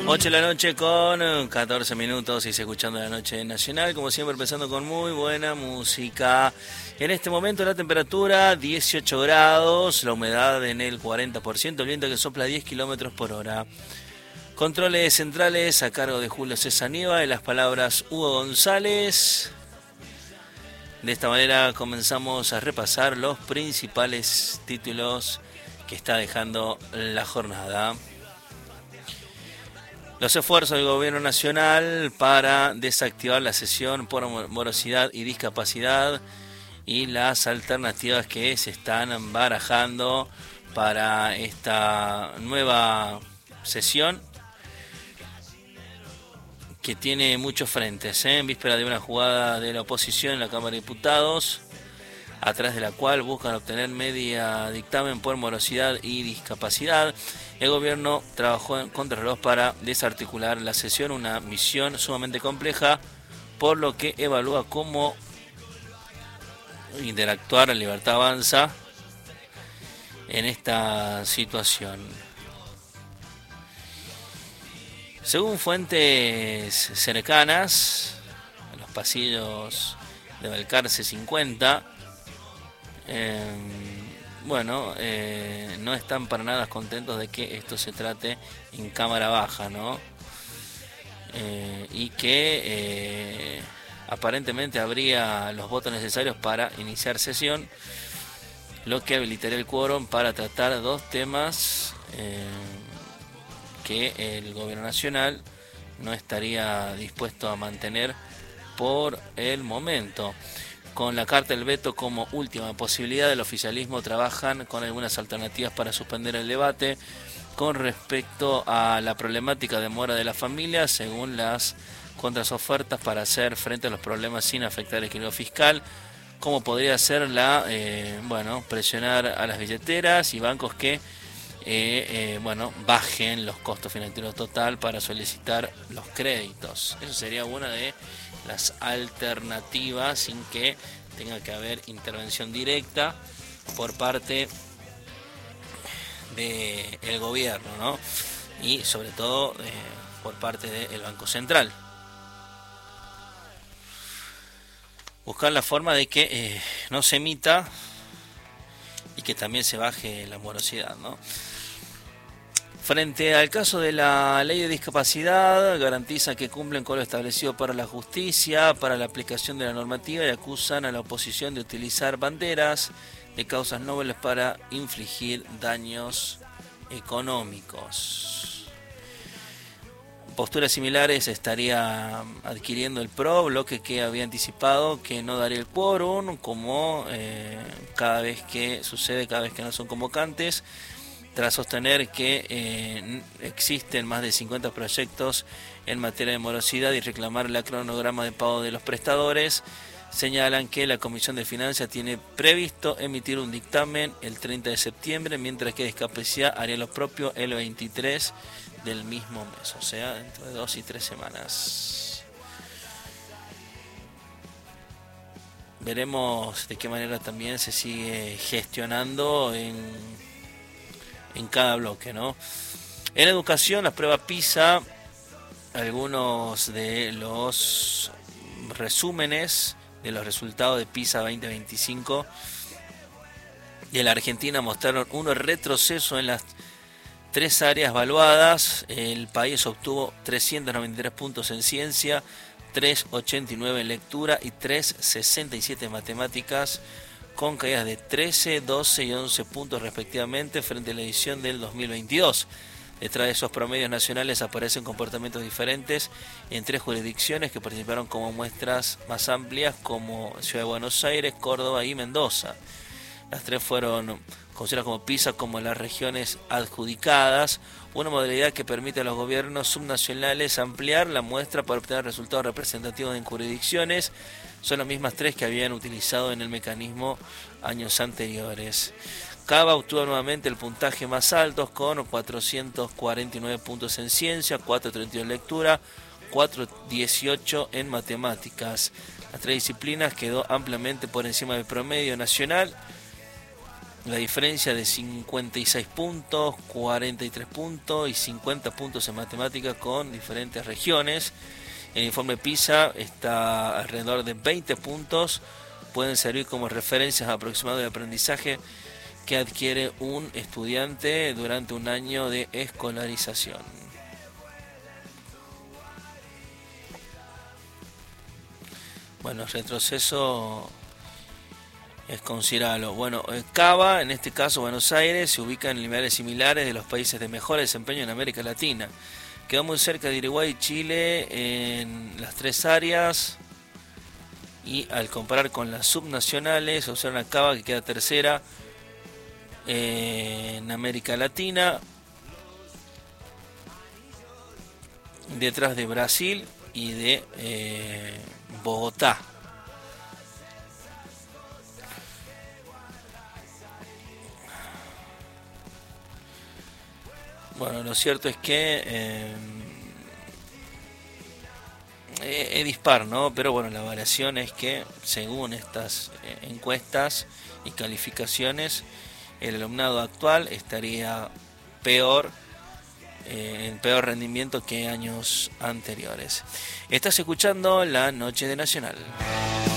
8 de la noche con 14 minutos y se escuchando la noche nacional, como siempre empezando con muy buena música. En este momento la temperatura 18 grados, la humedad en el 40%, el viento que sopla 10 kilómetros por hora. Controles centrales a cargo de Julio César Nieva y las palabras Hugo González. De esta manera comenzamos a repasar los principales títulos que está dejando la jornada. Los esfuerzos del gobierno nacional para desactivar la cesión por morosidad y discapacidad y las alternativas que se están barajando para esta nueva cesión que tiene muchos frentes, en víspera de una jugada de la oposición en la Cámara de Diputados, a través de la cual buscan obtener media dictamen por morosidad y discapacidad. El gobierno trabajó en contrarreloj para desarticular la sesión, una misión sumamente compleja, por lo que evalúa cómo interactuar la Libertad Avanza en esta situación. Según fuentes cercanas a los pasillos de Balcarce 50, no están para nada contentos de que esto se trate en cámara baja, ¿no? Y que aparentemente habría los votos necesarios para iniciar sesión, lo que habilitaría el quórum para tratar dos temas que el gobierno nacional no estaría dispuesto a mantener por el momento. Con la carta del veto como última posibilidad, el oficialismo trabajan con algunas alternativas para suspender el debate con respecto a la problemática de mora de la familia, según las contraofertas para hacer frente a los problemas sin afectar el equilibrio fiscal, como podría ser presionar a las billeteras y bancos que bajen los costos financieros total para solicitar los créditos. Eso sería una de las alternativas sin que tenga que haber intervención directa por parte del gobierno, ¿no? Y sobre todo por parte del Banco Central. Buscar la forma de que no se emita y que también se baje la morosidad, ¿no? Frente al caso de la ley de discapacidad, garantiza que cumplen con lo establecido para la justicia, para la aplicación de la normativa y acusan a la oposición de utilizar banderas de causas nobles para infligir daños económicos. Posturas similares estaría adquiriendo el PRO, bloque que había anticipado que no daría el quórum, como cada vez que sucede, cada vez que no son convocantes, tras sostener que existen más de 50 proyectos en materia de morosidad y reclamar el cronograma de pago de los prestadores. Señalan que la Comisión de Finanzas tiene previsto emitir un dictamen el 30 de septiembre, mientras que Discapacidad haría lo propio el 23 del mismo mes, o sea, dentro de 2 y 3 semanas. Veremos de qué manera también se sigue gestionando en cada bloque, ¿no? En educación, las pruebas PISA, algunos de los resúmenes de los resultados de PISA 2025 de la Argentina mostraron un retroceso en las 3 áreas evaluadas. El país obtuvo 393 puntos en ciencia, 389 en lectura y 367 en matemáticas, con caídas de 13, 12 y 11 puntos respectivamente frente a la edición del 2022. Detrás de esos promedios nacionales aparecen comportamientos diferentes en 3 jurisdicciones que participaron como muestras más amplias, como Ciudad de Buenos Aires, Córdoba y Mendoza. Las 3 fueron consideradas como PISA como las regiones adjudicadas, una modalidad que permite a los gobiernos subnacionales ampliar la muestra para obtener resultados representativos en jurisdicciones. Son las mismas 3 que habían utilizado en el mecanismo años anteriores. Cava obtuvo nuevamente el puntaje más alto con 449 puntos en ciencia, 432 en lectura, 418 en matemáticas. Las 3 disciplinas quedó ampliamente por encima del promedio nacional la diferencia de 56 puntos, 43 puntos y 50 puntos en matemáticas con diferentes regiones. El informe PISA está alrededor de 20 puntos, pueden servir como referencias aproximadas de aprendizaje que adquiere un estudiante durante un año de escolarización. Bueno, el retroceso es considerable. Bueno, Cava, en este caso Buenos Aires, se ubica en niveles similares de los países de mejor desempeño en América Latina. Quedó muy cerca de Uruguay y Chile en las tres áreas. Y al comparar con las subnacionales, observan a Cava que queda tercera en América Latina, detrás de Brasil y de Bogotá. Bueno, lo cierto es que es dispar, ¿no? Pero bueno, la variación es que según estas encuestas y calificaciones, el alumnado actual estaría peor, en peor rendimiento que años anteriores. Estás escuchando La Noche de Nacional.